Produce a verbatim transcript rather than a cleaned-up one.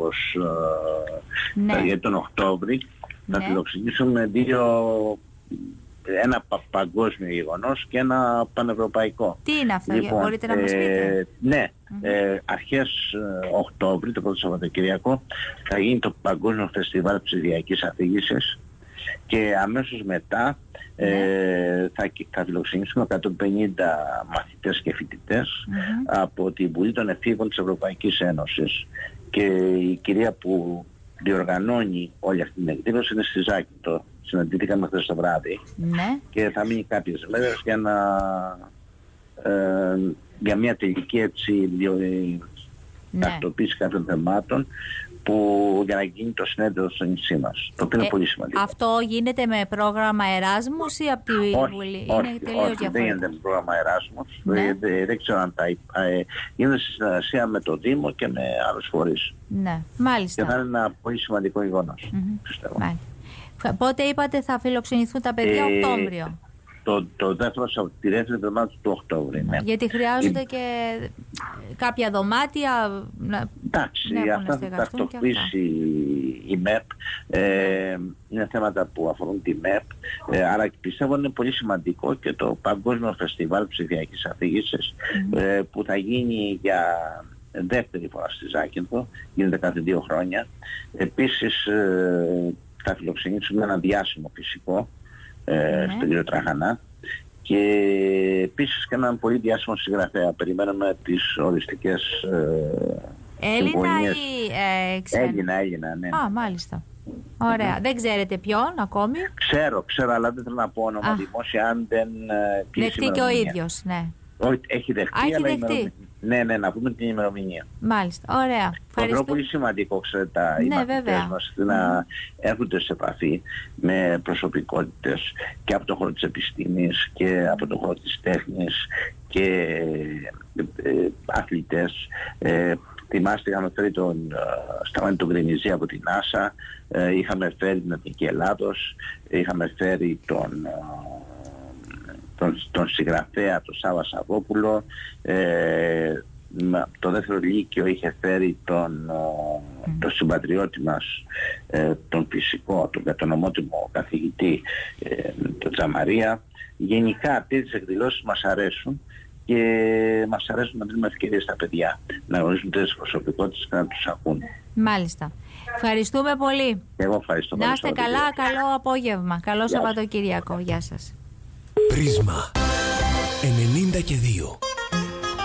φως Ναι. για τον Οκτώβρη. Θα Ναι. φιλοξενήσουμε δύο, ένα πα- παγκόσμιο γεγονός και ένα πανευρωπαϊκό. Τι είναι αυτό, μπορείτε να μας πείτε? Ναι, ε, αρχές ε, Οκτώβρη, το πρώτο Σαββατοκυριακό, θα γίνει το Παγκόσμιο Φεστιβάλ Ψηφιακής Αφήγησης και αμέσως μετά ε, Ναι. θα, θα φιλοξενήσουμε εκατόν πενήντα μαθητές και φοιτητές Mm-hmm. από την Βουλή των Εφήβων της Ευρωπαϊκής Ένωσης. Και η κυρία που διοργανώνει όλη αυτή την εκδήλωση είναι στη Ζάκυνθο. Συναντηθήκαμε χθες το βράδυ Ναι. και θα μείνει κάποιες μέρες για να ε, για μια τελική έτσι Ναι. τακτοποίηση κάποιων θεμάτων που για να γίνει το συνέδριο στο νησί μας. Το οποίο είναι Ε, πολύ σημαντικό. Αυτό γίνεται με πρόγραμμα Εράσμους ή από τη όχι, Βουλή? όχι, Είναι τελείως όχι, δεν διαφορετικό. γίνεται με πρόγραμμα Εράσμους. Ναι. Ε, δε- δεν ξέρω αν τα υπ- ε, γίνεται σε συνεργασία με το Δήμο και με άλλους φορείς. Ναι, Και μάλιστα. θα είναι ένα πολύ σημαντικό γεγονός, Μμμ. πιστεύω. Μάλιστα. Πότε είπατε θα φιλοξενηθούν τα παιδιά? Ε, Οκτώβριο. Το, το δεύτερο, Σαβ- τη δεύτερη εβδομάδα του Οκτώβρη. Ναι. Γιατί χρειάζονται και κάποια δωμάτια να... Εντάξει, Ναι, που να αυτά θα στεγαστούν και τακτοποιήσει η ΜΕΠ. Ε, είναι θέματα που αφορούν τη ΜΕΠ. Ε, άρα πιστεύω είναι πολύ σημαντικό και το Παγκόσμιο Φεστιβάλ Ψηφιακής Αφήγησης Mm-hmm. ε, που θα γίνει για δεύτερη φορά στη Ζάκυνθο, γίνεται κάθε δύο χρόνια. Επίσης ε, θα φιλοξενήσουμε ένα διάσημο φυσικό ε, Ναι. στον κύριο Τραχανά. Και επίσης και έναν πολύ διάσημο συγγραφέα. Περιμένουμε τις οριστικές ε, Έλληνα συμφωνίες. ή ε, ξένα? Έλληνα, Έλληνα, ναι. Α, μάλιστα. Ωραία. Δεν ξέρετε ποιον ακόμη? Ξέρω, ξέρω, αλλά δεν θέλω να πω όνομα Α. δημόσια αν δεν ε, κλείσει Δεχτεί και ο ημερομηνία. ίδιος, ναι. Όχι, έχει δεχτεί, Α, έχει αλλά δεχτεί. ημερομηνία. Ναι, ναι, να πούμε την ημερομηνία. Μάλιστα. Ωραία. Το θεωρώ Ευχαριστώ. πολύ σημαντικό, ξέρετε, τα οι Ναι, μαθητές βέβαια. μας να έρχονται σε επαφή με προσωπικότητες και από τον χώρο της επιστήμης και από τον χώρο της τέχνης και ε, ε, αθλητές. Ε, θυμάστε, είχαμε φέρει τον ε, Σταμάτη τον Γκρινιζή από την NASA, ε, είχαμε φέρει την Εθνική Ελλάδος, είχαμε φέρει τον, ε, τον, τον συγγραφέα, τον Σάβα Σαββόπουλο, ε, μα- το δεύτερο λύκειο είχε φέρει τον, ε, τον συμπατριώτη μας, ε, τον φυσικό, τον, τον ομότιμο καθηγητή, ε, τον Τζαμαρία. Γενικά αυτές τις εκδηλώσεις μας αρέσουν και μας αρέσουν να δίνουμε ευκαιρίες στα παιδιά να γνωρίζουν τις προσωπικότητες και να τους ακούν. Μάλιστα. Ευχαριστούμε πολύ. Εγώ ευχαριστώ. Να είστε πολύ. καλά, καλό απόγευμα. Καλό σας. Σαββατοκύριακο. Γεια σας. Πρίσμα ενενήντα και δύο.